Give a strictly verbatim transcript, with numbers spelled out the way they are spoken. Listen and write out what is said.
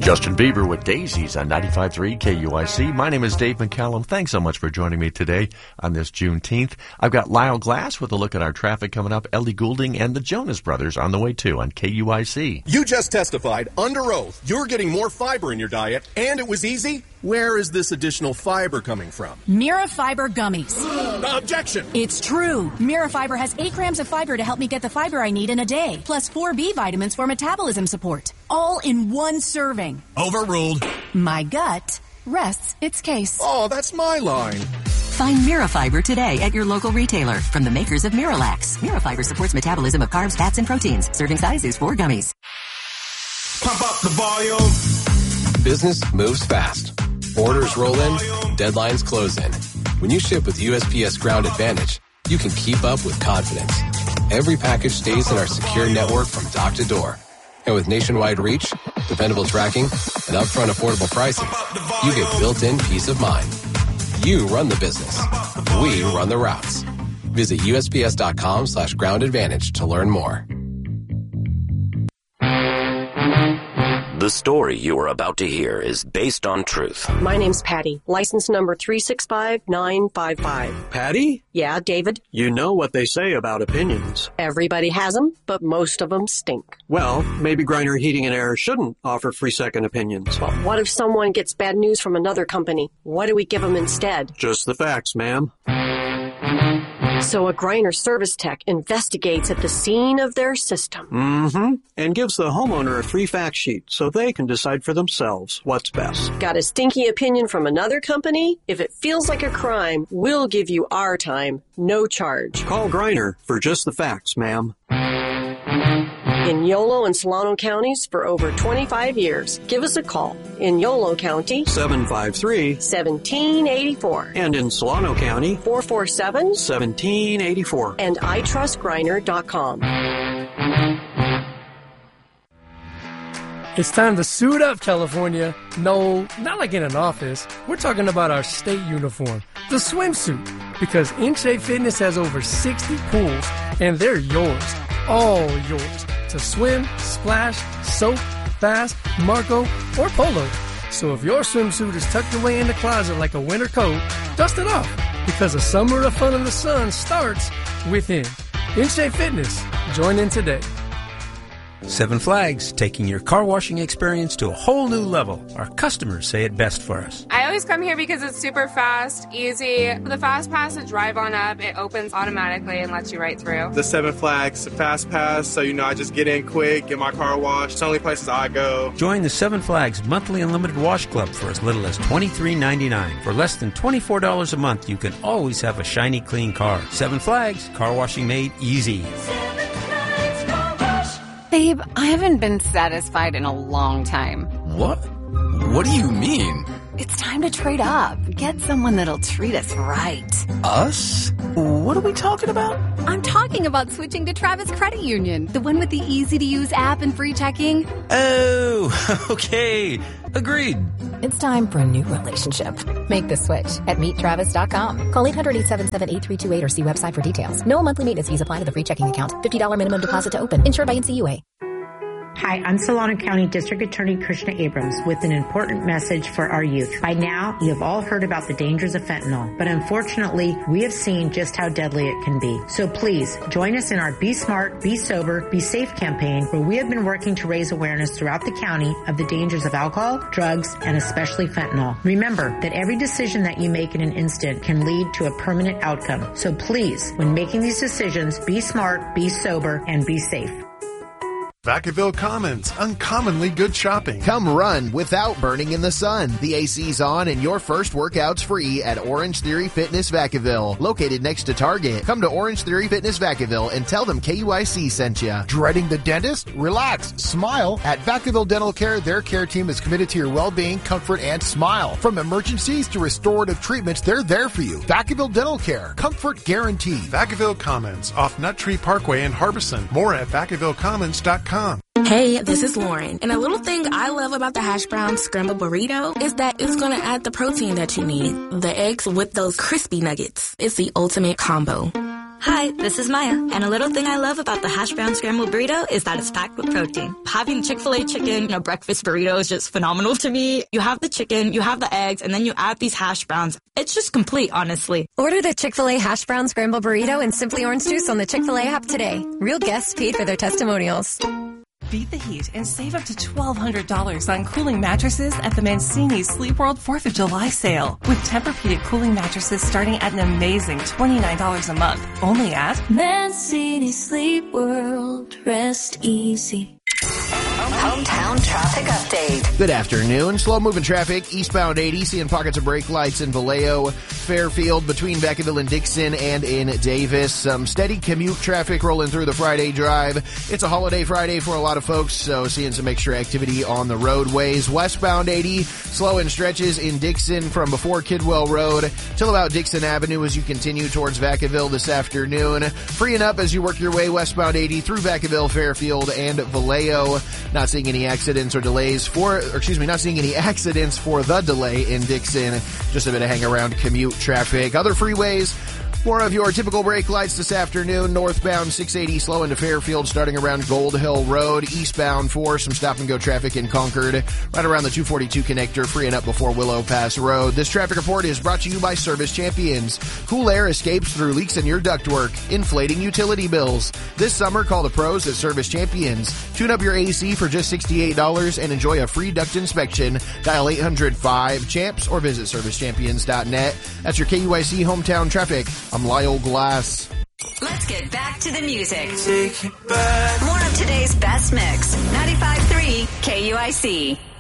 Justin Bieber with Daisies on ninety-five point three K U I C. My name is Dave McCallum. Thanks so much for joining me today on this Juneteenth. I've got Lyle Glass with a look at our traffic coming up, Ellie Goulding and the Jonas Brothers on the way too on K U I C. You just testified under oath you're getting more fiber in your diet, and it was easy? Where is this additional fiber coming from? Mirafiber gummies. Objection! It's true. Mirafiber has eight grams of fiber to help me get the fiber I need in a day, plus four B vitamins for metabolism support. All in one serving. Overruled. My gut rests its case. Oh, that's my line. Find Mirafiber today at your local retailer from the makers of Miralax. Mirafiber supports metabolism of carbs, fats, and proteins. Serving size is four gummies. Pump up the volume. Business moves fast. Orders roll in, deadlines close in. When you ship with U S P S Ground Advantage, you can keep up with confidence. Every package stays in our secure network from dock to door. And with nationwide reach, dependable tracking, and upfront affordable pricing, you get built-in peace of mind. You run the business. We run the routes. Visit U S P S dot com slash ground advantage to learn more. The story you are about to hear is based on truth. My name's Patty, license number three six five nine five five. Patty? Yeah, David? You know what they say about opinions. Everybody has them, but most of them stink. Well, maybe Griner Heating and Air shouldn't offer free second opinions. Well, what if someone gets bad news from another company? What do we give them instead? Just the facts, ma'am. So a Griner service tech investigates at the scene of their system. Mm-hmm. And gives the homeowner a free fact sheet so they can decide for themselves what's best. Got a stinky opinion from another company? If it feels like a crime, we'll give you our time, no charge. Call Griner for just the facts, ma'am. In Yolo and Solano counties for over twenty-five years. Give us a call. In Yolo County, seven five three, one seven eight four. And in Solano County, four four seven, one seven eight four. And I trust griner dot com. It's time to suit up, California. No, not like in an office. We're talking about our state uniform, the swimsuit. Because In Shape Fitness has over sixty pools, and they're yours, all yours, to swim, splash, soak, bass, Marco, or polo. So if your swimsuit is tucked away in the closet like a winter coat, dust it off, because a summer of fun in the sun starts within. In Shape Fitness. Join in today. Seven Flags, taking your car washing experience to a whole new level. Our customers say it best for us. I always come here because it's super fast, easy. The Fast Pass to drive on up, it opens automatically and lets you right through. The Seven Flags Fast Pass, so you know I just get in quick, get my car washed. It's the only places I go. Join the Seven Flags monthly unlimited wash club for as little as twenty-three ninety-nine. For less than twenty-four dollars a month, you can always have a shiny, clean car. Seven Flags, car washing made easy. Babe, I haven't been satisfied in a long time. What? What do you mean? It's time to trade up. Get someone that'll treat us right. Us? What are we talking about? I'm talking about switching to Travis Credit Union, the one with the easy-to-use app and free checking. Oh, okay. Agreed. It's time for a new relationship. Make the switch at meet travis dot com. Call eight hundred, eight seven seven, eight three two eight or see website for details. No monthly maintenance fees apply to the free checking account. fifty dollars minimum deposit to open. Insured by N C U A. Hi, I'm Solano County District Attorney Krishna Abrams with an important message for our youth. By now, you have all heard about the dangers of fentanyl, but unfortunately, we have seen just how deadly it can be. So please, join us in our Be Smart, Be Sober, Be Safe campaign, where we have been working to raise awareness throughout the county of the dangers of alcohol, drugs, and especially fentanyl. Remember that every decision that you make in an instant can lead to a permanent outcome. So please, when making these decisions, be smart, be sober, and be safe. Vacaville Commons, uncommonly good shopping. Come run without burning in the sun. The A C's on and your first workout's free at Orange Theory Fitness Vacaville, located next to Target. Come to Orange Theory Fitness Vacaville and tell them K U I C sent you. Dreading the dentist? Relax, smile. At Vacaville Dental Care, their care team is committed to your well-being, comfort, and smile. From emergencies to restorative treatments, they're there for you. Vacaville Dental Care, comfort guaranteed. Vacaville Commons, off Nut Tree Parkway in Harbison. More at vacaville commons dot com. Hey, this is Lauren, and a little thing I love about the hash brown scrambled burrito is that it's going to add the protein that you need. The eggs with those crispy nuggets. It's the ultimate combo. Hi, this is Maya, and a little thing I love about the hash brown scrambled burrito is that it's packed with protein. Having Chick-fil-A chicken in a breakfast burrito is just phenomenal to me. You have the chicken, you have the eggs, and then you add these hash browns. It's just complete, honestly. Order the Chick-fil-A hash brown scrambled burrito and Simply Orange Juice on the Chick-fil-A app today. Real guests paid for their testimonials. Beat the heat and save up to twelve hundred dollars on cooling mattresses at the Mancini Sleep World fourth of July sale. With Tempur-Pedic cooling mattresses starting at an amazing twenty-nine dollars a month. Only at Mancini Sleep World. Rest easy. Hometown traffic update. Good afternoon. Slow-moving traffic, eastbound eighty, seeing pockets of brake lights in Vallejo, Fairfield, between Vacaville and Dixon, and in Davis. Some steady commute traffic rolling through the Friday drive. It's a holiday Friday for a lot of folks, so seeing some extra activity on the roadways. Westbound eighty, slow in stretches in Dixon from before Kidwell Road till about Dixon Avenue as you continue towards Vacaville this afternoon. Freeing up as you work your way westbound eighty through Vacaville, Fairfield, and Vallejo. Not seeing any accidents or delays for, or excuse me, not seeing any accidents for the delay in Dixon. Just a bit of hang around commute traffic. Other freeways, more of your typical brake lights this afternoon. Northbound six eighty slow into Fairfield starting around Gold Hill Road. Eastbound for some stop and go traffic in Concord. Right around the two forty-two connector, freeing up before Willow Pass Road. This traffic report is brought to you by Service Champions. Cool air escapes through leaks in your ductwork, inflating utility bills. This summer, call the pros at Service Champions. Tune up your A C for just sixty-eight dollars and enjoy a free duct inspection. Dial eight hundred five CHAMPS or visit service champions dot net. That's your K U I C hometown traffic. I'm Lyle Glass. Let's get back to the music. Take it back. More of today's best mix. ninety-five point three K U I C.